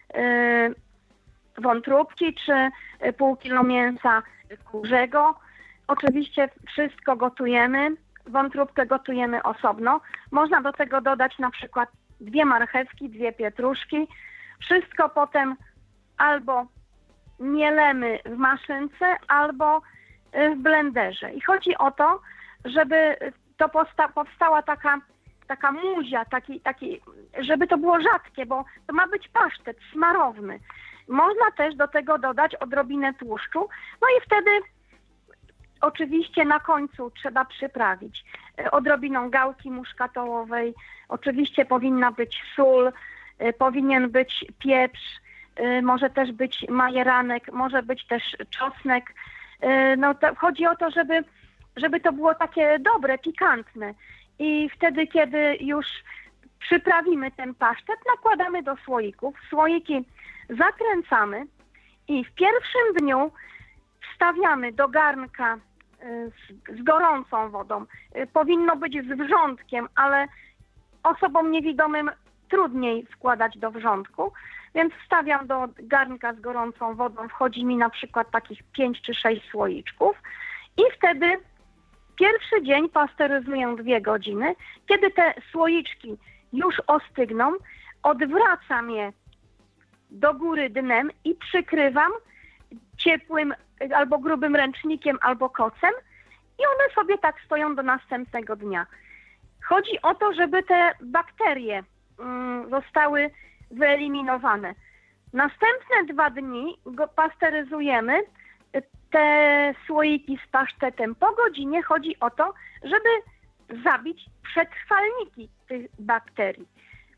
wątróbki czy pół kilo mięsa kurzego. Oczywiście wszystko gotujemy, wątróbkę gotujemy osobno. Można do tego dodać na przykład 2 marchewki, 2 pietruszki. Wszystko potem albo mielemy w maszynce, albo w blenderze. I chodzi o to, żeby to powstała taka muzia, żeby to było rzadkie, bo to ma być pasztet smarowny. Można też do tego dodać odrobinę tłuszczu, no i wtedy oczywiście na końcu trzeba przyprawić odrobiną gałki muszkatołowej, oczywiście powinna być sól, powinien być pieprz, może też być majeranek, może być też czosnek. No to chodzi o to, żeby to było takie dobre, pikantne. I wtedy, kiedy już przyprawimy ten pasztet, nakładamy do słoików. Słoiki zakręcamy i w pierwszym dniu wstawiamy do garnka z gorącą wodą. Powinno być z wrzątkiem, ale osobom niewidomym trudniej wkładać do wrzątku, więc wstawiam do garnka z gorącą wodą, wchodzi mi na przykład takich 5 czy 6 słoiczków i wtedy pierwszy dzień pasteryzuję 2 godziny. Kiedy te słoiczki już ostygną, odwracam je do góry dnem i przykrywam ciepłym albo grubym ręcznikiem, albo kocem i one sobie tak stoją do następnego dnia. Chodzi o to, żeby te bakterie zostały wyeliminowane. Następne 2 dni pasteryzujemy te słoiki z pasztetem. Po godzinie chodzi o to, żeby zabić przetrwalniki tych bakterii.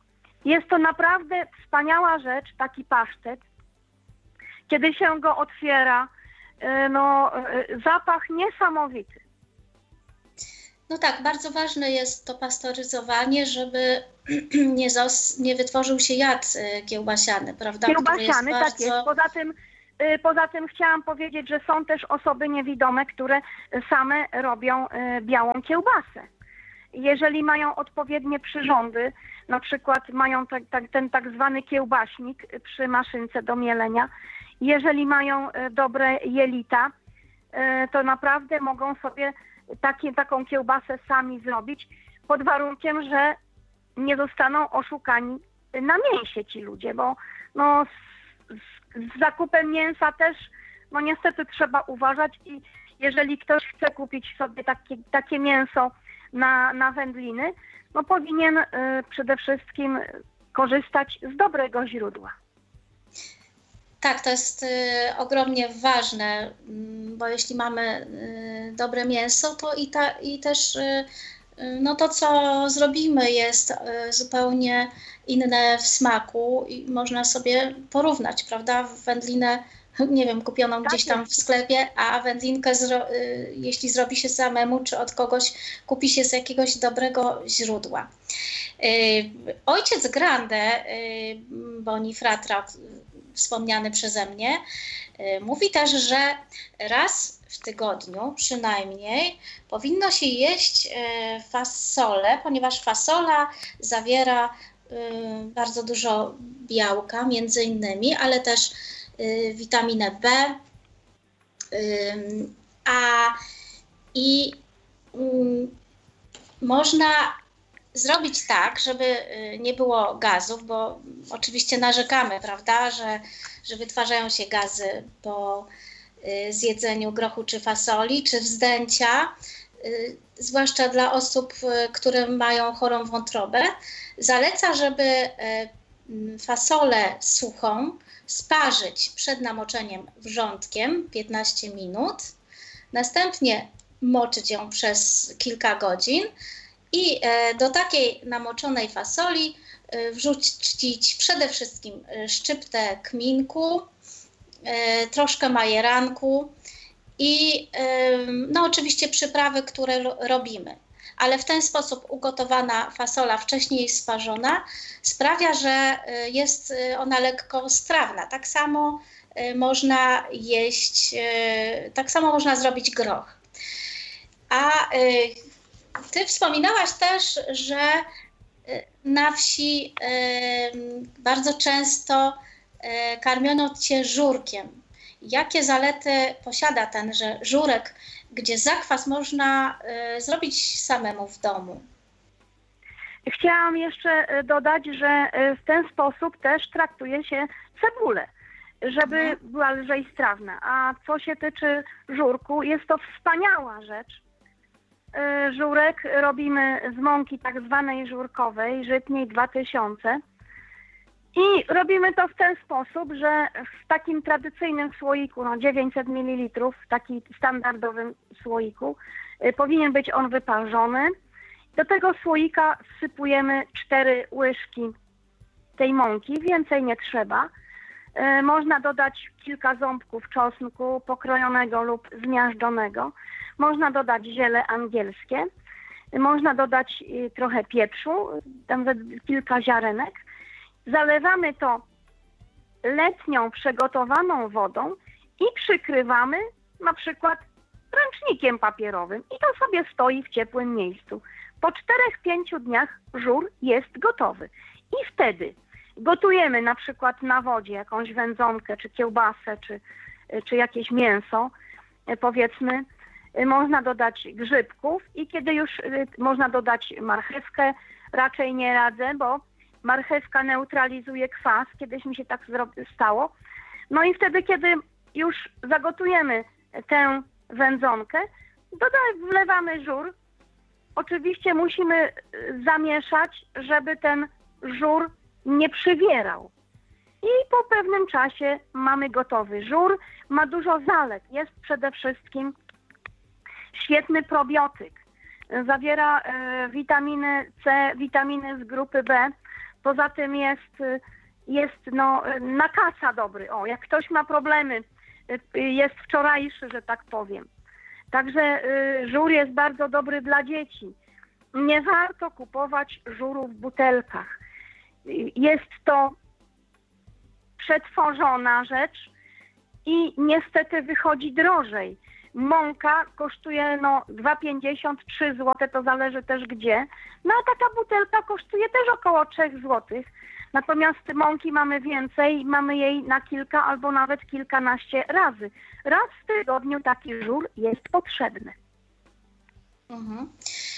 Jest to naprawdę wspaniała rzecz, taki pasztet. Kiedy się go otwiera, zapach niesamowity. No tak, bardzo ważne jest to pasteryzowanie, żeby nie wytworzył się jad kiełbasiany, prawda? Kiełbasiany, tak jest. Poza tym chciałam powiedzieć, że są też osoby niewidome, które same robią białą kiełbasę. Jeżeli mają odpowiednie przyrządy, na przykład mają ten tak zwany kiełbaśnik przy maszynce do mielenia, jeżeli mają dobre jelita, to naprawdę mogą sobie taką kiełbasę sami zrobić, pod warunkiem, że nie zostaną oszukani na mięsie ci ludzie, bo z zakupem mięsa też niestety trzeba uważać i jeżeli ktoś chce kupić sobie takie mięso na wędliny, powinien przede wszystkim korzystać z dobrego źródła. Tak, to jest ogromnie ważne, bo jeśli mamy dobre mięso, to i też to, co zrobimy, jest zupełnie inne w smaku i można sobie porównać, prawda? Wędlinę, nie wiem, kupioną gdzieś tam w sklepie, a wędlinkę, jeśli zrobi się samemu, czy od kogoś, kupi się z jakiegoś dobrego źródła. Ojciec Grande, Boni Fratra, wspomniany przeze mnie, mówi też, że raz w tygodniu przynajmniej powinno się jeść fasolę, ponieważ fasola zawiera bardzo dużo białka między innymi, ale też witaminę B, można zrobić tak, żeby nie było gazów, bo oczywiście narzekamy, prawda, że wytwarzają się gazy po zjedzeniu grochu czy fasoli, czy wzdęcia, zwłaszcza dla osób, które mają chorą wątrobę. Zaleca, żeby fasolę suchą sparzyć przed namoczeniem wrzątkiem 15 minut, następnie moczyć ją przez kilka godzin i do takiej namoczonej fasoli wrzucić przede wszystkim szczyptę kminku, troszkę majeranku i oczywiście przyprawy, które robimy. Ale w ten sposób ugotowana fasola, wcześniej sparzona, sprawia, że jest ona lekko strawna. Tak samo można jeść, tak samo można zrobić groch. A ty wspominałaś też, że na wsi bardzo często karmiono cię żurkiem. Jakie zalety posiada tenże żurek, gdzie zakwas można zrobić samemu w domu? Chciałam jeszcze dodać, że w ten sposób też traktuje się cebulę, żeby była lżej strawna. A co się tyczy żurku, jest to wspaniała rzecz. Żurek robimy z mąki tak zwanej żurkowej, żytniej 2000. I robimy to w ten sposób, że w takim tradycyjnym słoiku, 900 ml, w takim standardowym słoiku, powinien być on wyparzony. Do tego słoika wsypujemy 4 łyżki tej mąki, więcej nie trzeba. Można dodać kilka ząbków czosnku pokrojonego lub zmiażdżonego. Można dodać ziele angielskie. Można dodać trochę pieprzu, tam kilka ziarenek. Zalewamy to letnią przygotowaną wodą i przykrywamy na przykład ręcznikiem papierowym i to sobie stoi w ciepłym miejscu. Po 4-5 dniach żur jest gotowy i wtedy gotujemy na przykład na wodzie jakąś wędzonkę, czy kiełbasę, czy jakieś mięso, powiedzmy. Można dodać grzybków i kiedy już można dodać marchewkę, raczej nie radzę, bo marchewka neutralizuje kwas, kiedyś mi się tak stało. No i wtedy, kiedy już zagotujemy tę wędzonkę, wlewamy żur. Oczywiście musimy zamieszać, żeby ten żur nie przywierał. I po pewnym czasie mamy gotowy żur. Ma dużo zalet. Jest przede wszystkim świetny probiotyk. Zawiera witaminy C, witaminy z grupy B. Poza tym jest na kasa dobry. Jak ktoś ma problemy, jest wczorajszy, że tak powiem. Także żur jest bardzo dobry dla dzieci. Nie warto kupować żuru w butelkach. Jest to przetworzona rzecz i niestety wychodzi drożej. Mąka kosztuje 2,50, 3 zł, to zależy też gdzie. A taka butelka kosztuje też około 3 zł. Natomiast mąki mamy więcej, mamy jej na kilka albo nawet kilkanaście razy. Raz w tygodniu taki żur jest potrzebny. Mhm.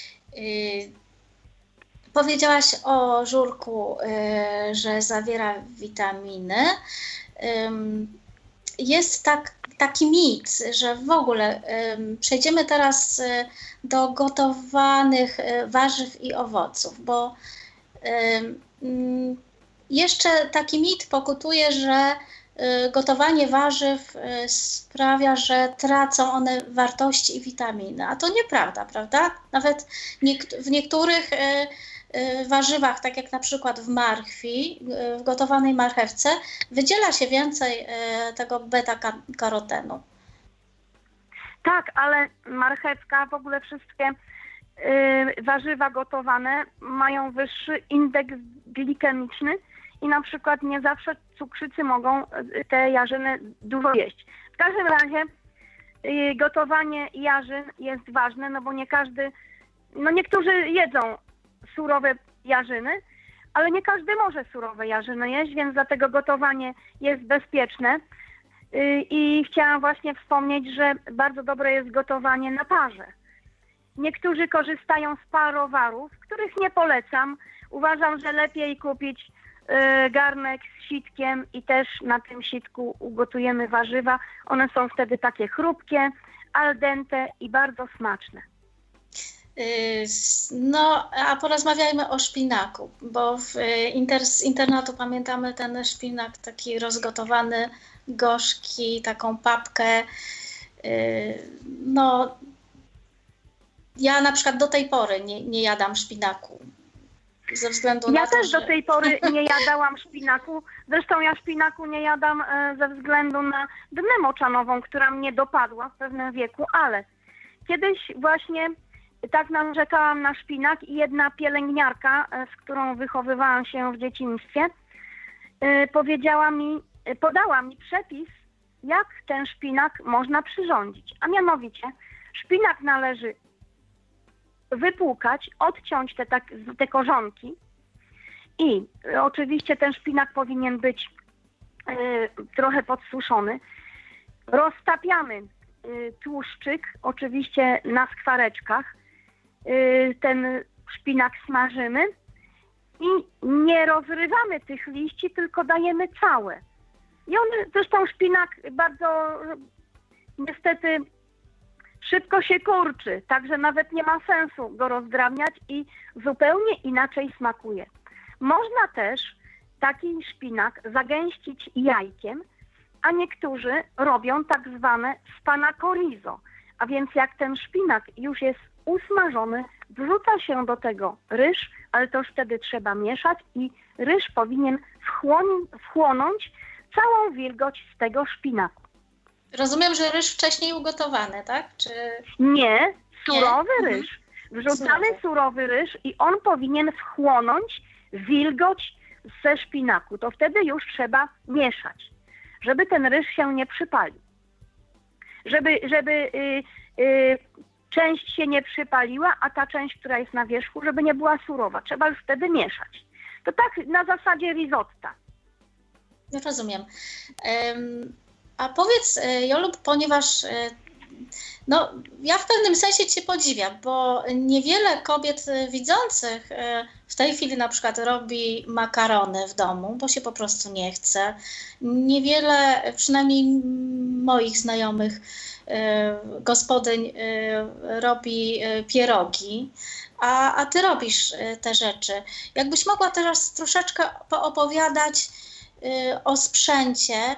Powiedziałaś o żurku, że zawiera witaminy. Jest taki mit, że w ogóle przejdziemy teraz do gotowanych warzyw i owoców, bo jeszcze taki mit pokutuje, że gotowanie warzyw sprawia, że tracą one wartości i witaminy. A to nieprawda, prawda? Nawet w niektórych warzywach, tak jak na przykład w marchwi, w gotowanej marchewce, wydziela się więcej tego beta-karotenu. Tak, ale marchewka, w ogóle wszystkie warzywa gotowane mają wyższy indeks glikemiczny i na przykład nie zawsze cukrzycy mogą te jarzyny dużo jeść. W każdym razie gotowanie jarzyn jest ważne, bo nie każdy, niektórzy jedzą surowe jarzyny, ale nie każdy może surowe jarzyny jeść, więc dlatego gotowanie jest bezpieczne. I chciałam właśnie wspomnieć, że bardzo dobre jest gotowanie na parze. Niektórzy korzystają z parowarów, których nie polecam. Uważam, że lepiej kupić garnek z sitkiem i też na tym sitku ugotujemy warzywa. One są wtedy takie chrupkie, al dente i bardzo smaczne. A porozmawiajmy o szpinaku, bo z internatu pamiętamy ten szpinak taki rozgotowany, gorzki, taką papkę. Ja na przykład do tej pory nie jadam szpinaku. Ze względu na to, też do tej pory nie jadałam szpinaku. Zresztą ja szpinaku nie jadam ze względu na dnę moczanową, która mnie dopadła w pewnym wieku, ale kiedyś właśnie tak narzekałam na szpinak i jedna pielęgniarka, z którą wychowywałam się w dzieciństwie, podała mi przepis, jak ten szpinak można przyrządzić. A mianowicie szpinak należy wypłukać, odciąć te korzonki i oczywiście ten szpinak powinien być trochę podsuszony. Roztapiamy tłuszczyk, oczywiście na skwareczkach. Ten szpinak smażymy i nie rozrywamy tych liści, tylko dajemy całe. I zresztą szpinak bardzo niestety szybko się kurczy, także nawet nie ma sensu go rozdrabniać i zupełnie inaczej smakuje. Można też taki szpinak zagęścić jajkiem, a niektórzy robią tak zwane spanakorizo. A więc jak ten szpinak już jest usmażony, wrzuca się do tego ryż, ale to już wtedy trzeba mieszać i ryż powinien wchłonąć całą wilgoć z tego szpinaku. Rozumiem, że ryż wcześniej ugotowany, tak? Nie, surowy ryż. Wrzucamy surowy ryż i on powinien wchłonąć wilgoć ze szpinaku. To wtedy już trzeba mieszać, żeby ten ryż się nie przypalił. Żeby część się nie przypaliła, a ta część, która jest na wierzchu, żeby nie była surowa. Trzeba już wtedy mieszać. To tak na zasadzie risotta. Rozumiem. A powiedz, Jolu, ponieważ ja w pewnym sensie Cię podziwiam, bo niewiele kobiet widzących w tej chwili na przykład robi makarony w domu, bo się po prostu nie chce. Niewiele, przynajmniej moich znajomych gospodyń robi pierogi, a Ty robisz te rzeczy. Jakbyś mogła teraz troszeczkę poopowiadać o sprzęcie,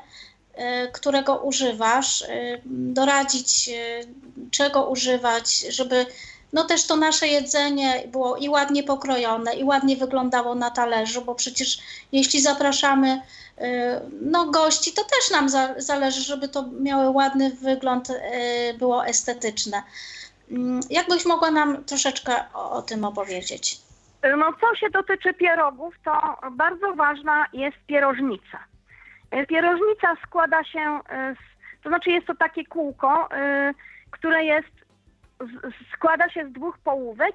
którego używasz, doradzić, czego używać, żeby no też to nasze jedzenie było i ładnie pokrojone, i ładnie wyglądało na talerzu, bo przecież jeśli zapraszamy gości, to też nam zależy, żeby to miało ładny wygląd, było estetyczne. Jakbyś mogła nam troszeczkę o tym opowiedzieć? No co się dotyczy pierogów, to bardzo ważna jest pierożnica. Pierożnica składa się, to znaczy jest to takie kółko, które składa się z 2 połówek